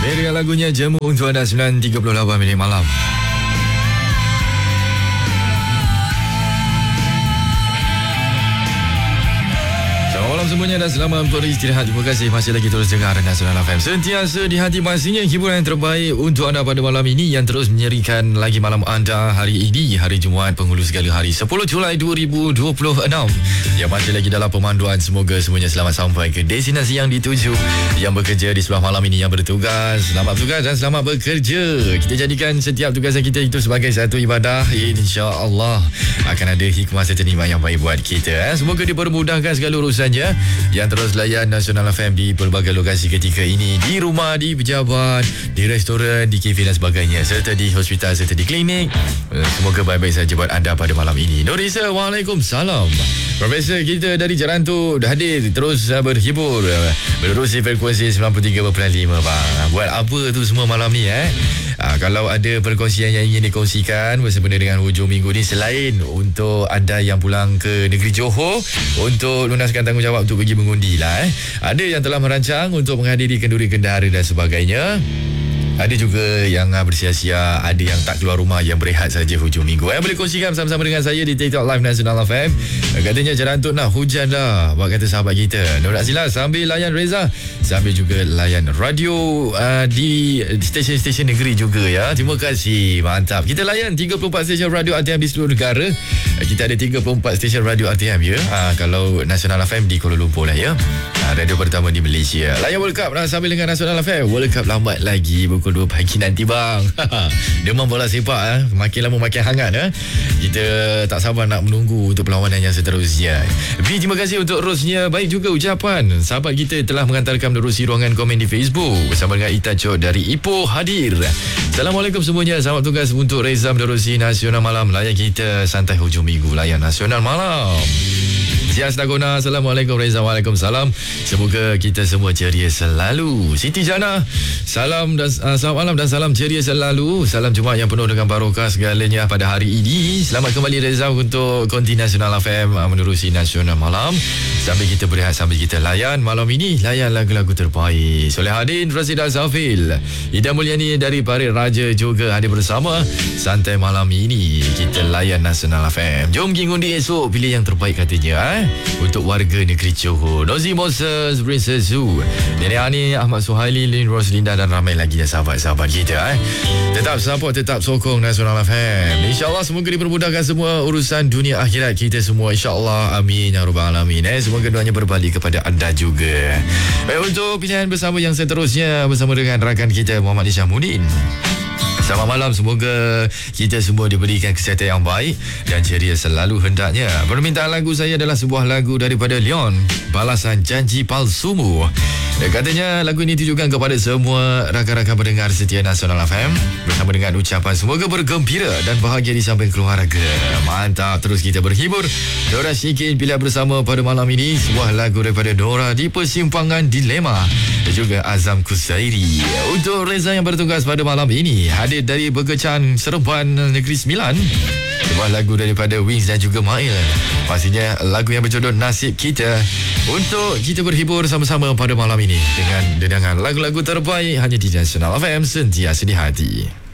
Dengan lagunya Jemu untuk anda 9.38 minit malam. Selamat malam semuanya dan selamat untuk istirahat. Terima kasih masih lagi terus dengar Nasional FM. Sentiasa di hati pastinya hiburan yang terbaik untuk anda pada malam ini yang terus menyerikan lagi malam anda hari ini, hari Jumaat penghulu segala hari 10 Julai 2026. Yang masih lagi dalam pemanduan, semoga semuanya selamat sampai ke destinasi yang dituju. Yang bekerja di sebelah malam ini, yang bertugas, selamat bertugas dan selamat bekerja. Kita jadikan setiap tugasan kita itu sebagai satu ibadah. InsyaAllah akan ada hikmah serta nikmat yang baik buat kita. Semoga dipermudahkan segala urusannya. Yang terus layan Nasional FM di pelbagai lokasi ketika ini, di rumah, di pejabat, di restoran, di kafe dan sebagainya, serta di hospital, serta di klinik. Semoga baik-baik saja buat anda pada malam ini. Nurisa, Waalaikumsalam. Profesor kita dari Jarantuk hadir terus berhibur menerusi frekuensi 93.5 bang. Buat apa tu semua malam ni kalau ada perkongsian yang ingin dikongsikan bersama dengan hujung minggu ni, selain untuk anda yang pulang ke negeri Johor untuk lunaskan tanggungjawab untuk pergi mengundi lah, ada yang telah merancang untuk menghadiri kenduri kendara dan sebagainya. Ada juga yang bersia-sia, ada yang tak keluar rumah, yang berehat saja hujung minggu. Boleh kongsikan bersama-sama dengan saya di TikTok Live Nasional FM. Katanya Jarantuk nak hujan dah, buat kata sahabat kita. Nak sila sambil layan Reza, sambil juga layan radio di stesen-stesen negeri juga ya. Terima kasih, mantap. Kita layan 34 stesen radio RTM di seluruh negara. Kita ada 34 stesen radio RTM ya. Kalau Nasional FM di Kuala Lumpur lah ya. Radio pertama di Malaysia. Layan World Cup sambil dengan Nasional FM. World Cup lambat lagi, pukul 2 pagi nanti bang. Demam bola sepak makin lama makin hangat Kita tak sabar nak menunggu untuk perlawanan yang seterusnya. Terima kasih untuk terusnya. Baik juga ucapan sahabat kita telah mengantarkan menerusi ruangan komen di Facebook bersama dengan Ita Chok dari Ipoh hadir. Assalamualaikum semuanya. Selamat tugas untuk Reza menerusi Nasional Malam. Layan kita santai hujung minggu. Layan Nasional Malam. Sias Dagona. Assalamualaikum Reza. Waalaikumsalam. Semoga kita semua ceria selalu. Siti Jana, salam dan selamat malam dan salam ceria selalu. Salam Jumaat yang penuh dengan barokah segalanya pada hari ini. Selamat kembali Reza untuk konti Nasional FM menerusi Nasional Malam. Sambil kita berehat, sambil kita layan malam ini, layan lagu-lagu terbaik. Solehadin, Rasidah Zafil, Ida Mulyani dari Parit Raja juga hadir bersama. Santai malam ini kita layan Nasional FM. Jom pergi undi esok, pilih yang terbaik katanya untuk warga negeri Johor. Nozi Moses, Princess Zoo, Nenek Ani, Ahmad Suhaili, Lin Roslinda dan ramai lagi sahabat-sahabat kita. Tetap support, tetap sokong Nasional FM. InsyaAllah semoga dipermudahkan semua urusan dunia akhirat kita semua. InsyaAllah, amin ya rabbal alamin. Semoga doanya berbalik kepada anda juga. Baik, untuk pilihan bersama yang seterusnya bersama dengan rakan kita Muhammad Isyamuddin. Selamat malam, semoga kita semua diberikan kesihatan yang baik dan ceria selalu hendaknya. Permintaan lagu saya adalah sebuah lagu daripada Leon, Balasan Janji Palsumu. Katanya lagu ini ditujukan kepada semua rakan-rakan pendengar setia Nasional FM bersama dengan ucapan semoga bergembira dan bahagia di samping keluarga. Mantap, terus kita berhibur. Dora Syikin pilihan bersama pada malam ini sebuah lagu daripada Dora di Persimpangan Dilema dan juga Azam Kusairi. Untuk Reza yang bertugas pada malam ini hadir dari Berkecan Seremban Negeri Sembilan, sebuah lagu daripada Wings dan juga Mail. Pastinya lagu yang berjodoh Nasib Kita, untuk kita berhibur sama-sama pada malam ini dengan dendangan lagu-lagu terbaik hanya di Nasional FM, sentiasa di hati.